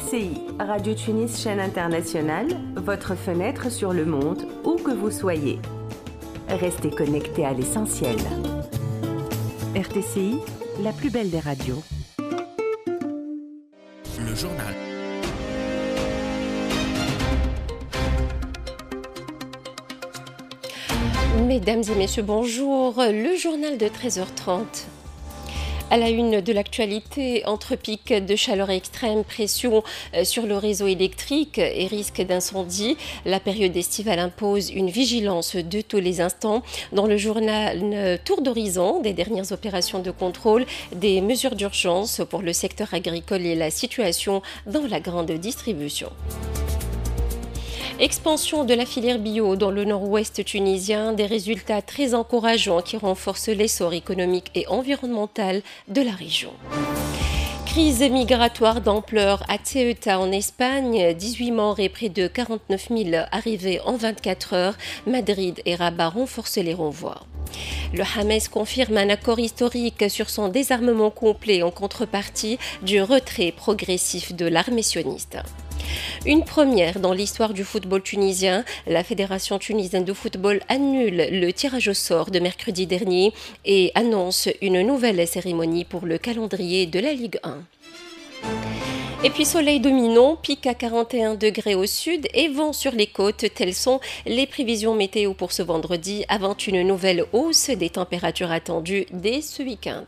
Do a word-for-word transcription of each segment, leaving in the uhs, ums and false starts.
C I, Radio Tunis chaîne internationale, votre fenêtre sur le monde, où que vous soyez. Restez connectés à l'essentiel. R T C I, la plus belle des radios. Le journal. Mesdames et messieurs, bonjour. Le journal de treize heures trente. À la une de l'actualité, entre pics de chaleur extrême, pression sur le réseau électrique et risque d'incendie, la période estivale impose une vigilance de tous les instants. Dans le journal Tour d'horizon des dernières opérations de contrôle, des mesures d'urgence pour le secteur agricole et la situation dans la grande distribution. Expansion de la filière bio dans le nord-ouest tunisien, des résultats très encourageants qui renforcent l'essor économique et environnemental de la région. Crise migratoire d'ampleur à Ceuta en Espagne, dix-huit morts et près de quarante-neuf mille arrivés en vingt-quatre heures. Madrid et Rabat renforcent les renvois. Le Hamas confirme un accord historique sur son désarmement complet en contrepartie du retrait progressif de l'armée sioniste. Une première dans l'histoire du football tunisien, la Fédération tunisienne de football annule le tirage au sort de mercredi dernier et annonce une nouvelle cérémonie pour le calendrier de la Ligue un. Et puis soleil dominant, pic à quarante et un degrés au sud et vent sur les côtes, telles sont les prévisions météo pour ce vendredi avant une nouvelle hausse des températures attendues dès ce week-end.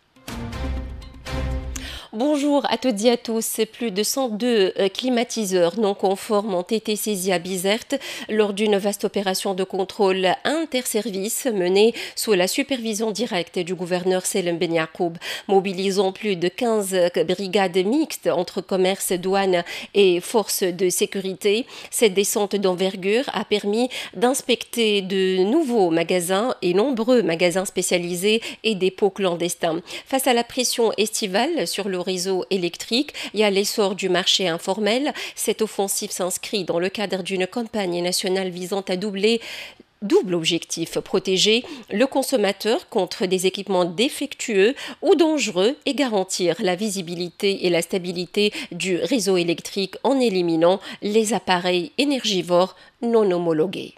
Bonjour à toutes et à tous. Plus de cent deux climatiseurs non conformes ont été saisis à Bizerte lors d'une vaste opération de contrôle interservice menée sous la supervision directe du gouverneur Selem Ben Yacoub, mobilisant plus de quinze brigades mixtes entre commerce, douane et forces de sécurité. Cette descente d'envergure a permis d'inspecter de nouveaux magasins et nombreux magasins spécialisés et dépôts clandestins. Face à la pression estivale sur le réseau électrique, il y a l'essor du marché informel. Cette offensive s'inscrit dans le cadre d'une campagne nationale visant à doubler Double objectif, protéger le consommateur contre des équipements défectueux ou dangereux et garantir la visibilité et la stabilité du réseau électrique en éliminant les appareils énergivores non homologués.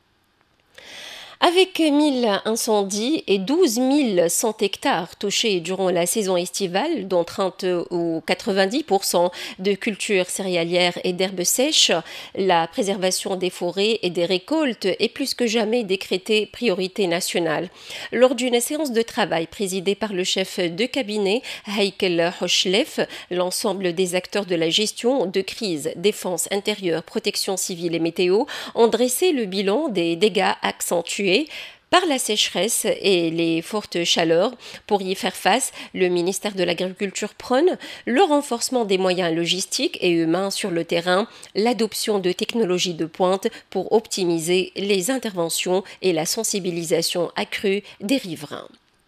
Avec mille incendies et douze mille cent hectares touchés durant la saison estivale, dont trente ou quatre-vingt-dix pour cent de cultures céréalières et d'herbes sèches, la préservation des forêts et des récoltes est plus que jamais décrétée priorité nationale. Lors d'une séance de travail présidée par le chef de cabinet, Heikel Hochlef, l'ensemble des acteurs de la gestion de crise, défense intérieure, protection civile et météo ont dressé le bilan des dégâts accentués par la sécheresse et les fortes chaleurs. Pour y faire face, le ministère de l'Agriculture prône le renforcement des moyens logistiques et humains sur le terrain, l'adoption de technologies de pointe pour optimiser les interventions et la sensibilisation accrue des riverains.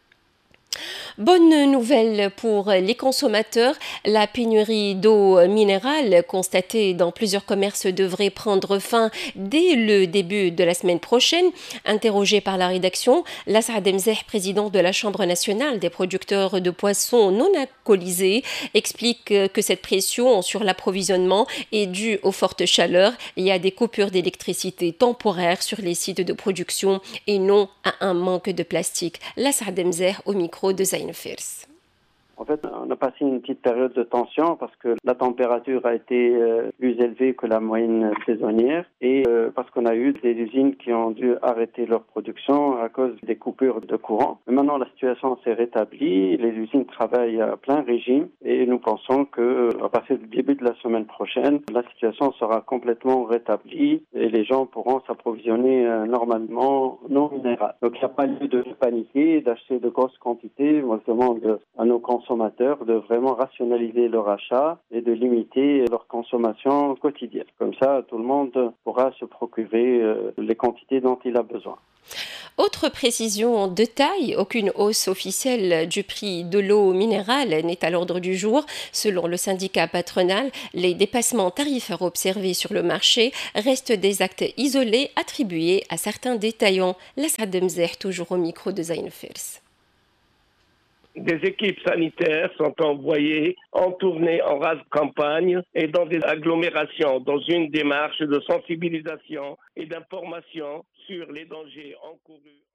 Bonne nouvelle pour les consommateurs, la pénurie d'eau minérale constatée dans plusieurs commerces devrait prendre fin dès le début de la semaine prochaine. Interrogé par la rédaction, Lassaad Mzeh, président de la Chambre nationale des producteurs de poissons non alcoolisés, explique que cette pression sur l'approvisionnement est due aux fortes chaleurs. Il y a des coupures d'électricité temporaires sur les sites de production et non à un manque de plastique. Lassaad Mzeh au micro de Zayn Firs. En fait, on a passé une petite période de tension parce que la température a été euh, plus élevée que la moyenne saisonnière et euh, parce qu'on a eu des usines qui ont dû arrêter leur production à cause des coupures de courant. Mais maintenant, la situation s'est rétablie, les usines travaillent à plein régime et nous pensons que à partir du début de la semaine prochaine, la situation sera complètement rétablie et les gens pourront s'approvisionner euh, normalement non minéral. Donc, il n'y a pas lieu de paniquer, d'acheter de grosses quantités. Moi, je demande à nos consommateurs consommateurs de vraiment rationaliser leur achat et de limiter leur consommation quotidienne. Comme ça, tout le monde pourra se procurer euh, les quantités dont il a besoin. Autre précision en détail, aucune hausse officielle du prix de l'eau minérale n'est à l'ordre du jour. Selon le syndicat patronal, les dépassements tarifaires observés sur le marché restent des actes isolés attribués à certains détaillants. Lassaad Mzeh, toujours au micro de Zayn Firs. Des équipes sanitaires sont envoyées en tournée en rase campagne et dans des agglomérations dans une démarche de sensibilisation et d'information sur les dangers encourus.